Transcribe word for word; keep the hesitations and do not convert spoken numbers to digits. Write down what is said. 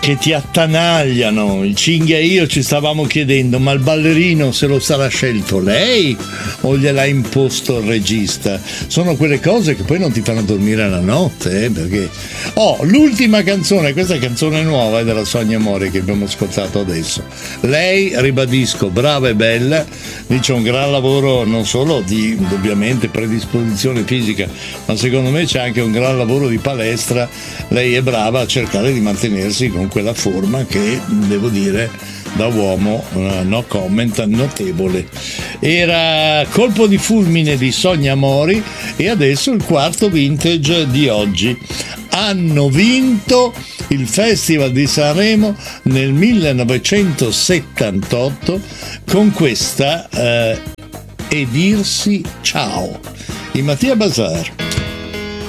che ti attanagliano. Il Cinghia e io ci stavamo chiedendo, ma il ballerino se lo sarà scelto lei o gliel'ha imposto il regista? Sono quelle cose che poi non ti fanno dormire la notte, eh, perché oh, l'ultima canzone, questa canzone nuova è della Sonia Mori che abbiamo ascoltato adesso. Lei, ribadisco, brava e bella, dice un gran lavoro non solo di ovviamente predisposizione fisica, ma secondo me c'è anche un gran lavoro di palestra. Lei è brava a cercare di mantenersi con quella forma che, devo dire, da uomo, uh, no comment, notevole. Era Colpo di fulmine di Sonia Mori e adesso il quarto vintage di oggi. Hanno vinto il Festival di Sanremo nel millenovecentosettantotto con questa uh, E dirsi ciao, di Mattia Bazar.